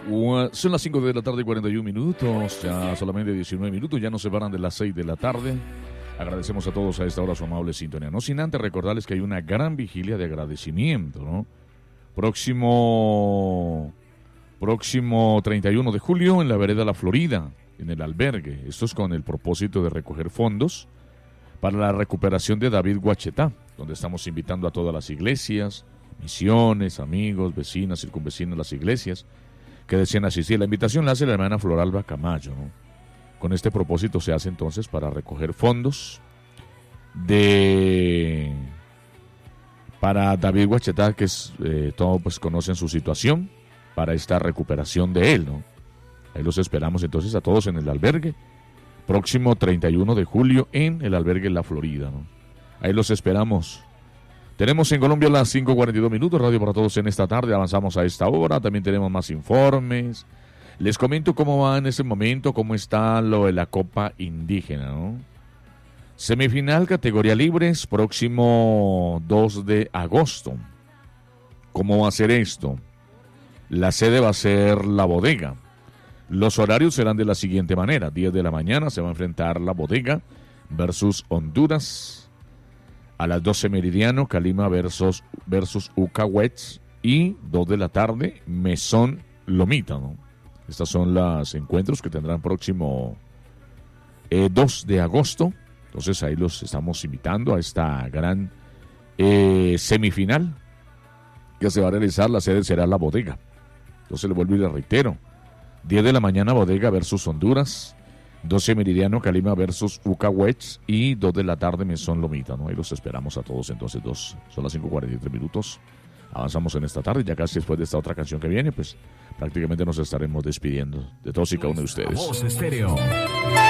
Son las 5 de la tarde y 41 minutos, ya solamente 19 minutos, ya nos separan de las 6 de la tarde. Agradecemos a todos a esta hora su amable sintonía. No sin antes recordarles que hay una gran vigilia de agradecimiento, ¿no? Próximo 31 de julio en la vereda La Florida, en el albergue. Esto es con el propósito de recoger fondos para la recuperación de David Guachetá, donde estamos invitando a todas las iglesias, misiones, amigos, vecinas, circunvecinas, las iglesias que desean asistir. La invitación la hace la hermana Floralba Camayo, ¿no? Con este propósito se hace entonces para recoger fondos para David Guachetá, que todos pues conocen su situación, para esta recuperación de él, ¿no? Ahí los esperamos entonces a todos en el albergue, próximo 31 de julio en el albergue La Florida, ¿no? Ahí los esperamos. Tenemos en Colombia las 5:42 minutos, radio para todos en esta tarde, avanzamos a esta hora, también tenemos más informes. Les comento cómo va en ese momento, cómo está lo de la Copa Indígena, ¿no? Semifinal categoría libres, próximo 2 de agosto. ¿Cómo va a ser esto? La sede va a ser La Bodega. Los horarios serán de la siguiente manera: 10 de la mañana se va a enfrentar La Bodega versus Honduras. A las 12 meridiano, Calima versus Ucahuets. Y 2 de la tarde, Mesón Lomita, ¿no? Estos son los encuentros que tendrán próximo 2 de agosto. Entonces ahí los estamos invitando a esta gran semifinal que se va a realizar. La sede será La Bodega. Entonces le vuelvo y le reitero: 10 de la mañana Bodega versus Honduras, 12 meridiano Calima versus Ucahuets y 2 de la tarde Mesón Lomita, ¿no? Ahí los esperamos a todos entonces. Son las 5:43 minutos. Avanzamos en esta tarde, ya casi después de esta otra canción que viene, pues prácticamente nos estaremos despidiendo de todos y cada uno de ustedes. Voz Estéreo.